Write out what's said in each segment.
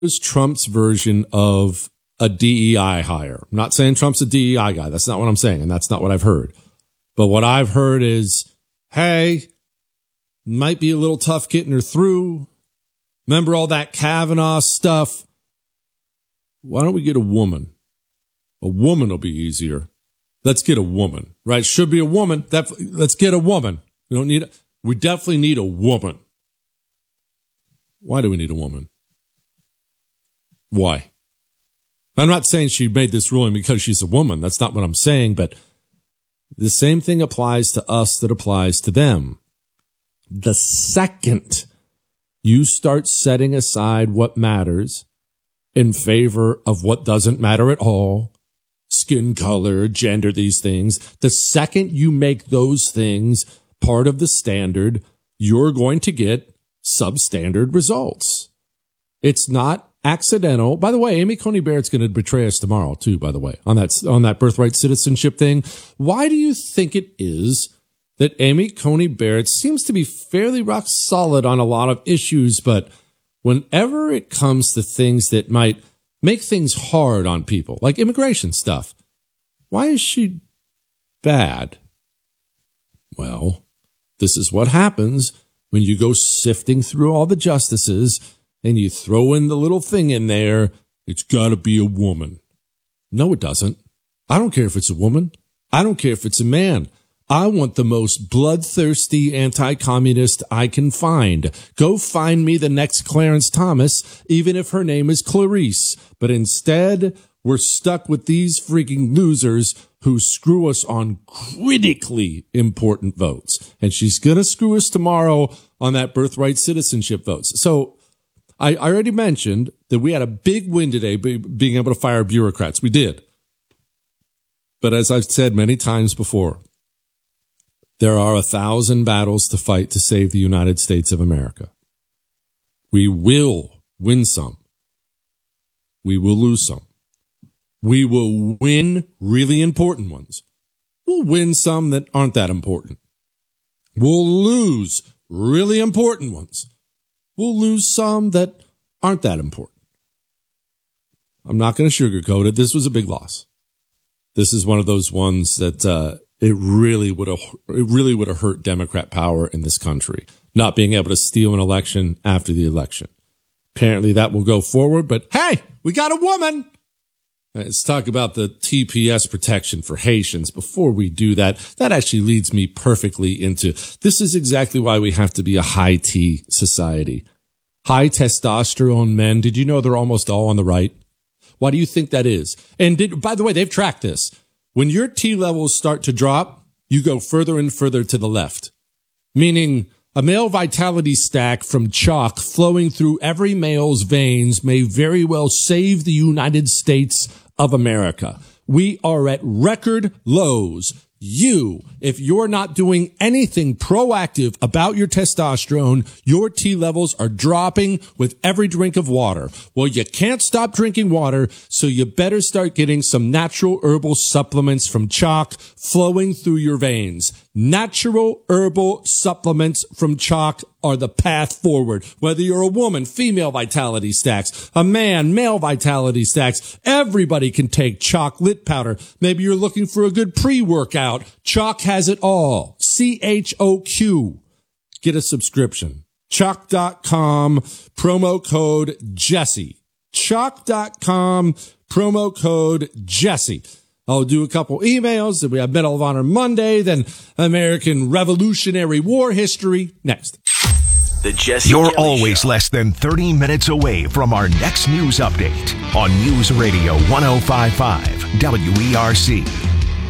is Trump's version of a DEI hire. I'm not saying Trump's a DEI guy. That's not what I'm saying, and that's not what I've heard. But what I've heard is, hey, might be a little tough getting her through. Remember all that Kavanaugh stuff? Why don't we get a woman? A woman will be easier. Let's get a woman, right? Should be a woman. Let's get a woman. We definitely need a woman. Why do we need a woman? Why? I'm not saying she made this ruling because she's a woman. That's not what I'm saying, but the same thing applies to us that applies to them. The second you start setting aside what matters in favor of what doesn't matter at all, skin color, gender, these things, the second you make those things part of the standard, you're going to get substandard results. It's not accidental. By the way, Amy Coney Barrett's going to betray us tomorrow too, by the way, on that birthright citizenship thing. Why do you think it is that Amy Coney Barrett seems to be fairly rock solid on a lot of issues, but whenever it comes to things that might make things hard on people, like immigration stuff, why is she bad? Well, this is what happens when you go sifting through all the justices and you throw in the little thing in there. It's got to be a woman. No, it doesn't. I don't care if it's a woman. I don't care if it's a man. I want the most bloodthirsty anti-communist I can find. Go find me the next Clarence Thomas, even if her name is Clarice. But instead, we're stuck with these freaking losers who screw us on critically important votes. And she's going to screw us tomorrow on that birthright citizenship votes. So I already mentioned that we had a big win today being able to fire bureaucrats. We did. But as I've said many times before, there are 1,000 battles to fight to save the United States of America. We will win some. We will lose some. We will win really important ones. We'll win some that aren't that important. We'll lose really important ones. We'll lose some that aren't that important. I'm not going to sugarcoat it. This was a big loss. This is one of those ones that it really would have hurt Democrat power in this country, not being able to steal an election after the election. Apparently that will go forward, but hey, we got a woman. Let's talk about the TPS protection for Haitians. Before we do that, that actually leads me perfectly into, this is exactly why we have to be a high T society. High testosterone men. Did you know they're almost all on the right? Why do you think that is? And by the way, they've tracked this. When your T levels start to drop, you go further and further to the left, meaning a male vitality stack from chalk flowing through every male's veins may very well save the United States of America. We are at record lows. If you're not doing anything proactive about your testosterone, your T levels are dropping with every drink of water. Well, you can't stop drinking water, so you better start getting some natural herbal supplements from chalk flowing through your veins. Natural herbal supplements from chalk are the path forward. Whether you're a woman, female vitality stacks, a man, male vitality stacks, everybody can take chocolate powder. Maybe you're looking for a good pre-workout. Chalk has it all. CHOQ. Get a subscription. Chalk.com, promo code Jesse. Chalk.com, promo code Jesse. I'll do a couple emails. Then we have Medal of Honor Monday, then American Revolutionary War history. Next. The Jesse You're Kelly always Show. less than 30 minutes away from our next news update on News Radio 1055 WERC.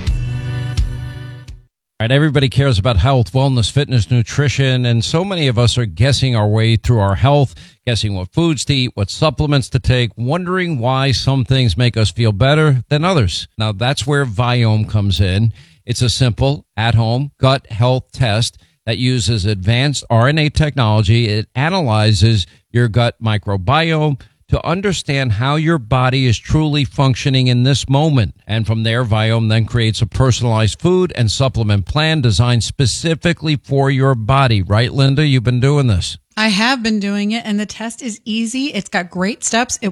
All right, everybody cares about health, wellness, fitness, nutrition, and so many of us are guessing our way through our health, guessing what foods to eat, what supplements to take, wondering why some things make us feel better than others. Now, that's where Viome comes in. It's a simple, at-home gut health test that uses advanced RNA technology. It analyzes your gut microbiome to understand how your body is truly functioning in this moment. And from there, Viome then creates a personalized food and supplement plan designed specifically for your body. Right, Linda? You've been doing this. I have been doing it, and the test is easy. It's got great steps. It